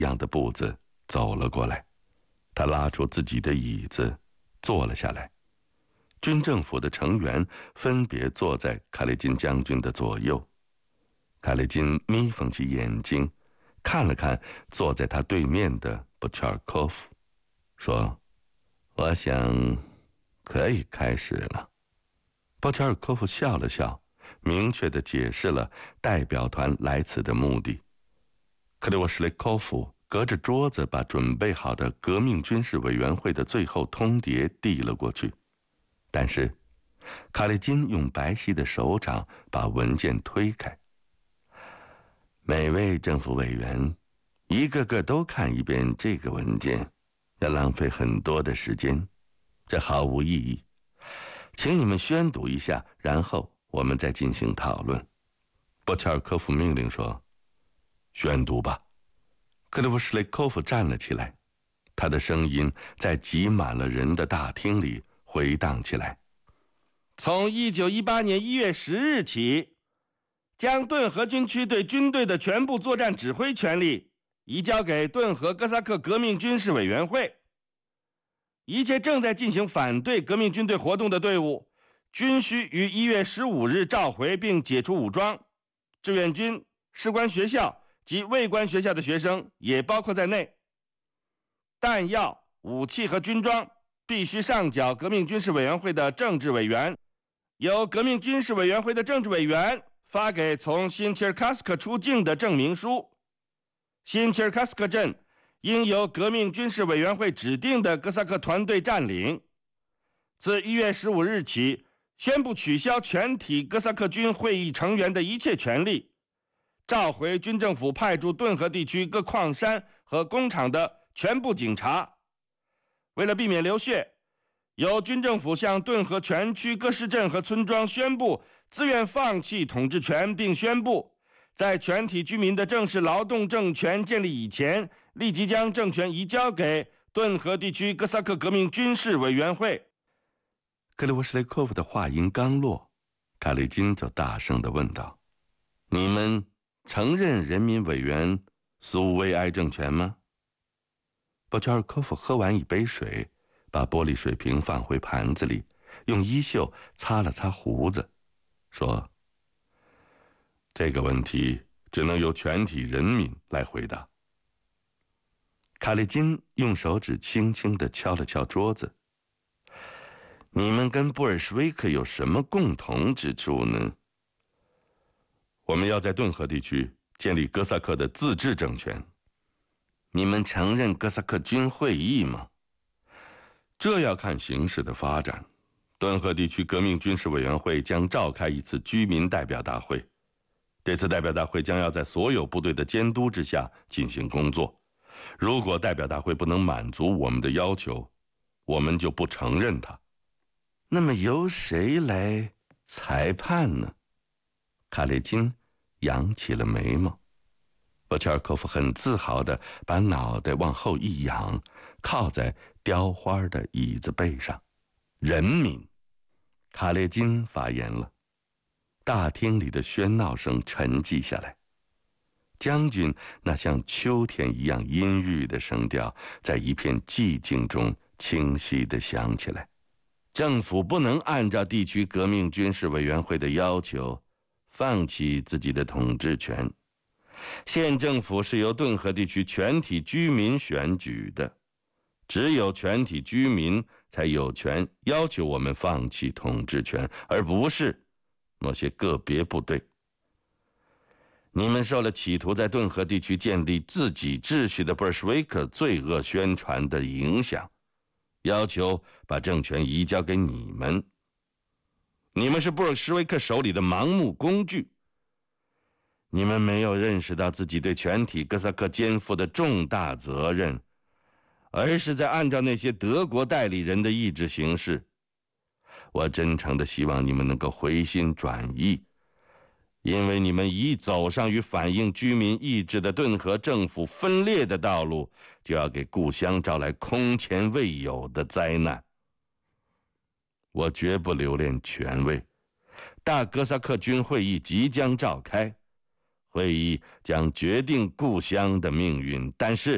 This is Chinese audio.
样的步子走了过来，他拉出自己的椅子坐了下来。军政府的成员分别坐在卡列金将军的左右。卡列金眯缝起眼睛，看了看坐在他对面的布切尔科夫，说：“我想可以开始了。”布切尔科夫笑了笑，明确地解释了代表团来此的目的。克列沃什雷科夫隔着桌子把准备好的革命军事委员会的最后通牒递了过去，但是卡列金用白皙的手掌把文件推开。每位政府委员一个个都看一遍这个文件，要浪费很多的时间，这毫无意义。请你们宣读一下，然后我们再进行讨论。波切尔科夫命令说：“宣读吧。”克列沃什雷科夫站了起来，他的声音在挤满了人的大厅里回荡起来。从1918年1月10日起，将顿河军区对军队的全部作战指挥权力移交给顿河哥萨克革命军事委员会。一切正在进行反对革命军队活动的队伍，均需于1月15日召回并解除武装。志愿军、士官学校及卫官学校的学生也包括在内。弹药、武器和军装必须上缴革命军事委员会的政治委员，由革命军事委员会的政治委员发给从新切尔卡斯克出境的证明书。新切尔卡斯克镇应由革命军事委员会指定的哥萨克团队占领。自1月15日起，宣布取消全体哥萨克军会议成员的一切权利，召回军政府派驻顿河地区各矿山和工厂的全部警察。为了避免流血，由军政府向顿河全区各市镇和村庄宣布自愿放弃统治权，并宣布在全体居民的正式劳动政权建立以前，立即将政权移交给顿河地区哥萨克革命军事委员会。克列沃什雷科夫的话音刚落，卡列金就大声地问道：“你们承认人民委员苏维埃政权吗？”波切尔科夫喝完一杯水，把玻璃水瓶放回盘子里，用衣袖擦了擦胡子，说：“这个问题只能由全体人民来回答。”卡列金用手指轻轻地敲了敲桌子：“你们跟布尔什维克有什么共同之处呢？”“我们要在顿河地区建立哥萨克的自治政权。”“你们承认哥萨克军会议吗？”“这要看形势的发展。顿河地区革命军事委员会将召开一次居民代表大会，这次代表大会将要在所有部队的监督之下进行工作。如果代表大会不能满足我们的要求，我们就不承认它。”“那么由谁来裁判呢？”卡列金扬起了眉毛。波切尔科夫很自豪地把脑袋往后一仰，靠在雕花的椅子背上。“人民。”卡列金发言了。大厅里的喧闹声沉寂下来。将军那像秋天一样阴郁的声调在一片寂静中清晰地响起来：“政府不能按照地区革命军事委员会的要求放弃自己的统治权。县政府是由顿河地区全体居民选举的，只有全体居民才有权要求我们放弃统治权，而不是某些个别部队。你们受了企图在顿河地区建立自己秩序的布尔什维克罪恶宣传的影响，要求把政权移交给你们。你们是布尔什维克手里的盲目工具。你们没有认识到自己对全体哥萨克肩负的重大责任，而是在按照那些德国代理人的意志行事。我真诚地希望你们能够回心转意，因为你们一走上与反映居民意志的顿河政府分裂的道路，就要给故乡招来空前未有的灾难。我绝不留恋权位。大哥萨克军会议即将召开，会议将决定故乡的命运，但是